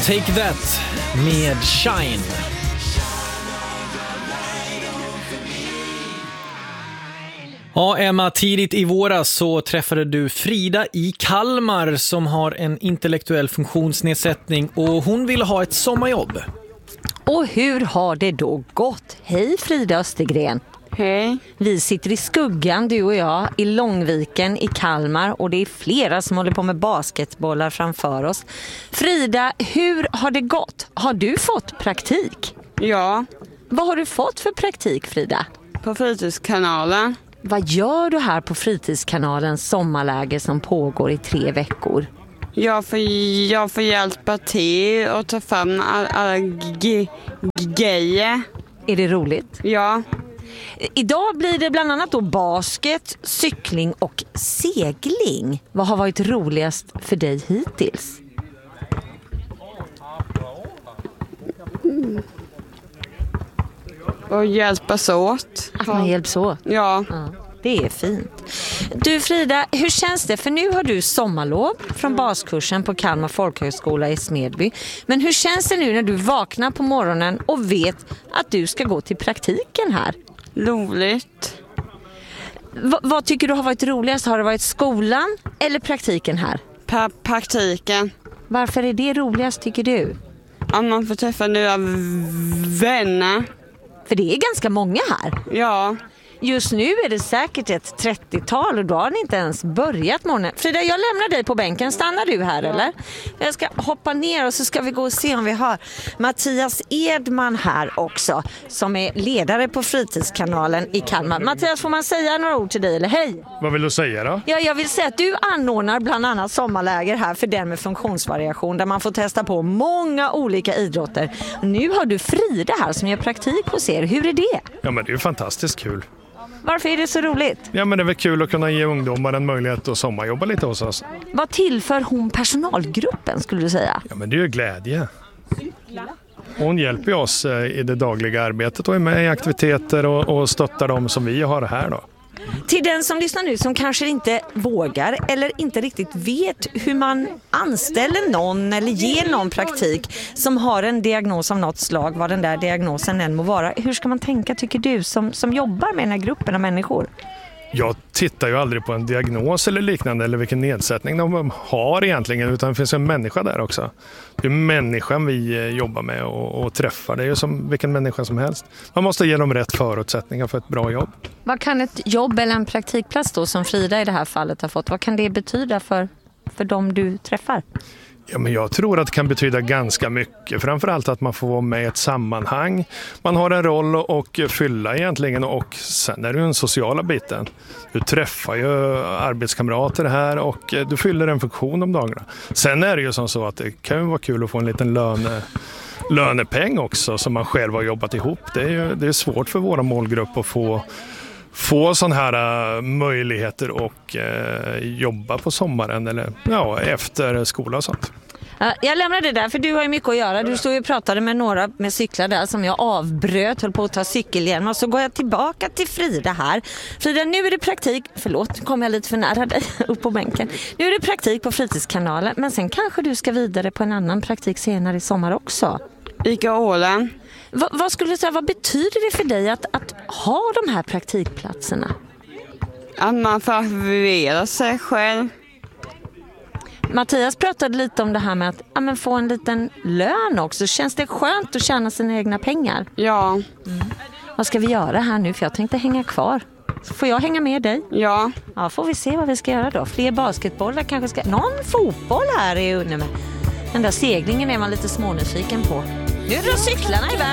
Take That med Shine. Ja, Emma, tidigt i våras så träffade du Frida i Kalmar som har en intellektuell funktionsnedsättning och hon ville ha ett sommarjobb. Och hur har det då gått? Hej Frida Östergren. Hej. Vi sitter i skuggan, du och jag, i Långviken i Kalmar och det är flera som håller på med basketbollar framför oss. Frida, hur har det gått? Har du fått praktik? Ja. Vad har du fått för praktik, Frida? På fritidskanalen. Vad gör du här på fritidskanalens sommarläger som pågår i 3 veckor? Jag får hjälpa till och ta fram alla grejer. Är det roligt? Ja. Idag blir det bland annat då basket, cykling och segling. Vad har varit roligast för dig hittills? Och hjälpas åt. Att man hjälps åt? Ja. Det är fint. Du Frida, hur känns det? För nu har du sommarlov från baskursen på Kalmar folkhögskola i Smedby. Men hur känns det nu när du vaknar på morgonen och vet att du ska gå till praktiken här? Roligt. Vad tycker du har varit roligast? Har det varit skolan eller praktiken här? Praktiken. Varför är det roligast tycker du? Att man får träffa nya vänner. För det är ganska många här. Ja. Just nu är det säkert ett 30-tal och då har ni inte ens börjat morgonen. Frida, jag lämnar dig på bänken. Stannar du här eller? Jag ska hoppa ner och så ska vi gå och se om vi har Mattias Edman här också. Som är ledare på fritidskanalen i Kalmar. Mattias, får man säga några ord till dig eller hej? Vad vill du säga då? Ja, jag vill säga att du anordnar bland annat sommarläger här för den med funktionsvariation. Där man får testa på många olika idrotter. Nu har du Frida här som gör praktik hos er. Hur är det? Ja, men det är ju fantastiskt kul. Varför är det så roligt? Ja, men det är väl kul att kunna ge ungdomar en möjlighet att sommarjobba lite hos oss. Vad tillför hon personalgruppen skulle du säga? Ja, men det är ju glädje. Hon hjälper oss i det dagliga arbetet och är med i aktiviteter och stöttar dem som vi har här då. Till den som lyssnar nu som kanske inte vågar eller inte riktigt vet hur man anställer någon eller ger någon praktik som har en diagnos av något slag, vad den där diagnosen än må vara. Hur ska man tänka tycker du som jobbar med den här gruppen av människor? Jag tittar ju aldrig på en diagnos eller liknande eller vilken nedsättning de har egentligen, utan det finns en människa där också. Det är människan vi jobbar med och träffar. Det är ju som vilken människa som helst. Man måste ge dem rätt förutsättningar för ett bra jobb. Vad kan ett jobb eller en praktikplats då som Frida i det här fallet har fått, vad kan det betyda för dem du träffar? Ja, men jag tror att det kan betyda ganska mycket. Framförallt att man får vara med i ett sammanhang. Man har en roll att fylla egentligen och sen är det ju den sociala biten. Du träffar ju arbetskamrater här och du fyller en funktion om dagarna. Sen är det ju som så att det kan ju vara kul att få en liten lönepeng också som man själv har jobbat ihop. Det är svårt för våra målgrupp att få sådana här möjligheter och jobba på sommaren eller efter skola och sånt. Jag lämnar det där för du har ju mycket att göra. Du stod och pratade med några med cyklar där som jag avbröt, höll på att ta cykelhjälm och så går jag tillbaka till Frida här. Frida, nu är det praktik, förlåt, nu kommer jag lite för nära dig upp på bänken. Nu är det praktik på fritidskanalen men sen kanske du ska vidare på en annan praktik senare i sommar också. Ica Ålen. Vad skulle du säga, vad betyder det för dig att ha de här praktikplatserna? Att man får aktivera sig själv. Mattias pratade lite om det här med att få en liten lön också. Känns det skönt att tjäna sina egna pengar? Ja. Vad ska vi göra här nu? För jag tänkte hänga kvar. Får jag hänga med dig? Ja. Ja, får vi se vad vi ska göra då. Fler basketbollar kanske ska... Någon fotboll här är under med. Den där seglingen är man lite smånyfiken på. Nu drar cyklarna iväg.